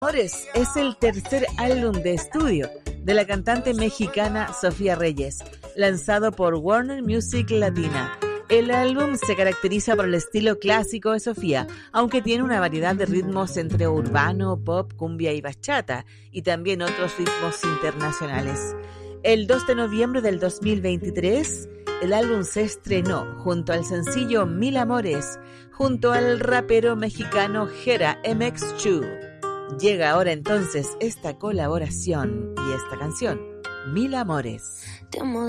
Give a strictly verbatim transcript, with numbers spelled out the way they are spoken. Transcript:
Amores es el tercer álbum de estudio de la cantante mexicana Sofía Reyes, lanzado por Warner Music Latina. El álbum se caracteriza por el estilo clásico de Sofía, aunque tiene una variedad de ritmos entre urbano, pop, cumbia y bachata, y también otros ritmos internacionales. El dos de noviembre del dos mil veintitrés, el álbum se estrenó junto al sencillo Mil Amores, junto al rapero mexicano Jera M X dos. Llega ahora entonces esta colaboración y esta canción, Mil Amores. Te amo